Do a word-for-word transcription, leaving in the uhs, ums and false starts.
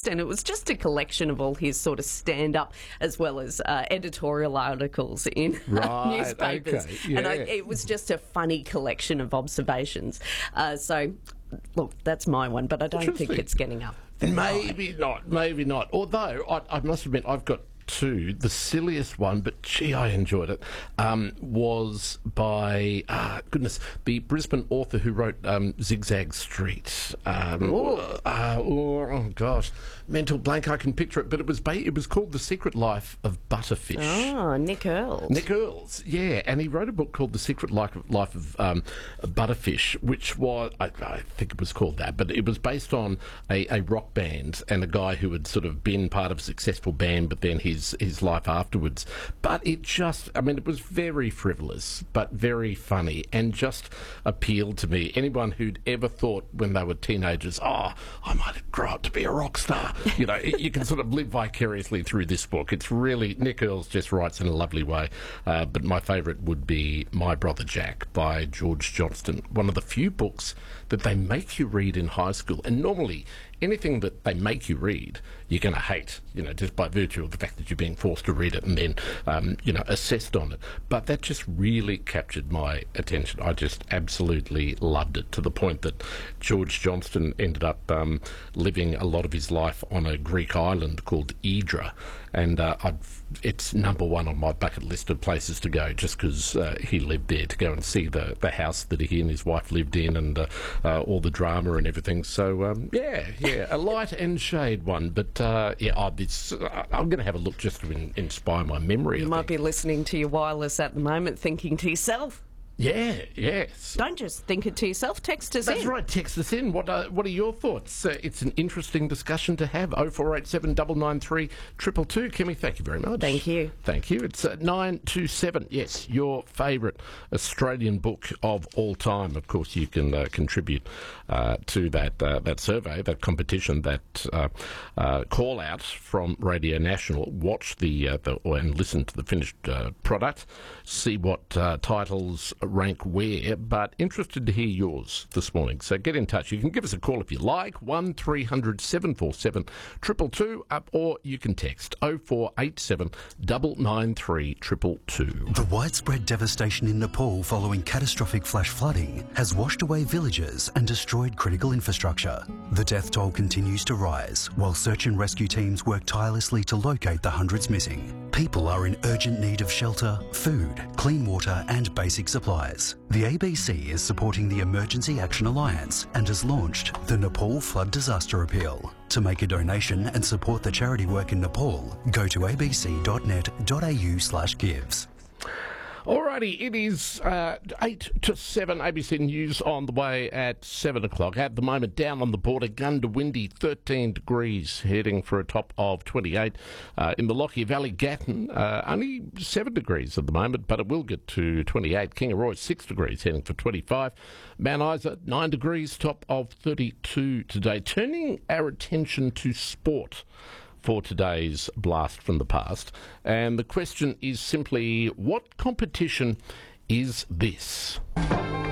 and it was just a collection of all his sort of stand-up as well as uh, editorial articles in Right, newspapers. okay, yeah. And I, it was just a funny collection of observations. Uh, so, look, that's my one, but I don't think it's getting up. Maybe not, maybe not. Although, I, I must admit, I've got two. The silliest one, but gee, I enjoyed it, um, was by, uh, goodness, the Brisbane author who wrote um, Zigzag Street. Um, uh, oh, oh, gosh, mental blank, I can picture it, but it was ba- it was called The Secret Life of Butterfish. Oh, Nick Earls. Nick Earls, yeah, and he wrote a book called The Secret Life of, Life of um, Butterfish, which was, I, I think it was called that, but it was based on a, a rock band and a guy who had sort of been part of a successful band, but then his his life afterwards. But it just, I mean, it was very frivolous, but very funny, and just appealed to me. Anyone who'd ever thought when they were teenagers, oh, I might grow up to be a rock star, you know, you can sort of live vicariously through this book. It's really, Nick Earls just writes in a lovely way. Uh, but my favourite would be My Brother Jack by George Johnston, one of the few books that they make you read in high school. And normally, anything that they make you read, you're going to hate, you know, just by virtue of the fact that you're being forced to read it and then, um, you know, assessed on it. But that just really captured my attention. I just absolutely loved it, to the point that George Johnston ended up um, living a lot of his life on a Greek island called Hydra. And uh, I've, it's number one on my bucket list of places to go, just because uh, he lived there, to go and see the, the house that he and his wife lived in, and uh, uh, all the drama and everything. So, um, yeah, yeah, a light and shade one. But, uh, yeah, oh, this, uh, I'm going to have a look just to in, inspire my memory. You I might think. be listening to your wireless at the moment thinking to yourself, Yeah, yes. don't just think it to yourself, text us That's in. right, text us in. What are, what are your thoughts? Uh, it's an interesting discussion to have. oh four eight seven, nine nine three, two two two. Kimmy, thank you very much. Thank you. Thank you. It's uh, nine two seven. Yes, your favourite Australian book of all time. Of course, you can uh, contribute uh, to that uh, that survey, that competition, that uh, uh, call out from Radio National. Watch the, uh, the and listen to the finished uh, product. See what uh, titles rank where, but interested to hear yours this morning. So get in touch. You can give us a call if you like, one three hundred, seven four seven, two two two, up, or you can text oh four eight seven, nine nine three, two two two. The widespread devastation in Nepal following catastrophic flash flooding has washed away villages and destroyed critical infrastructure. The death toll continues to rise, while search and rescue teams work tirelessly to locate the hundreds missing. People are in urgent need of shelter, food, clean water and basic supplies. The A B C is supporting the Emergency Action Alliance and has launched the Nepal Flood Disaster Appeal. To make a donation and support the charity work in Nepal, go to abc.net.au slash gives. Alrighty, it is uh, eight to seven, A B C News on the way at seven o'clock. At the moment, down on the border, Gunda-Windy, thirteen degrees, heading for a top of twenty-eight. Uh, in the Lockyer Valley, Gatton, uh, only seven degrees at the moment, but it will get to twenty-eight. Kingaroy, six degrees, heading for twenty-five. Mount Isa, nine degrees, top of thirty-two today. Turning our attention to sport for today's Blast from the Past. And the question is simply, what competition is this?